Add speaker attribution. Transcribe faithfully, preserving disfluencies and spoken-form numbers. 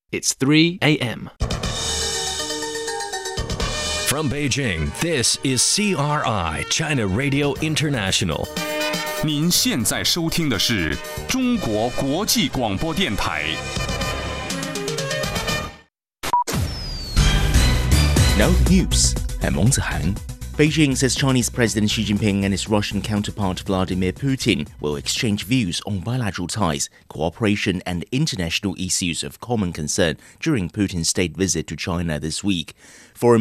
Speaker 1: It's three a.m.
Speaker 2: From Beijing, this is C R I, China Radio International.
Speaker 3: 您现在收听的是中国国际广播电台。
Speaker 4: Now the news. I'm Wang Zihang. Beijing says Chinese President Xi Jinping and his Russian counterpart Vladimir Putin will exchange views on bilateral ties, cooperation and international issues of common concern during Putin's state visit to China this week. Foreign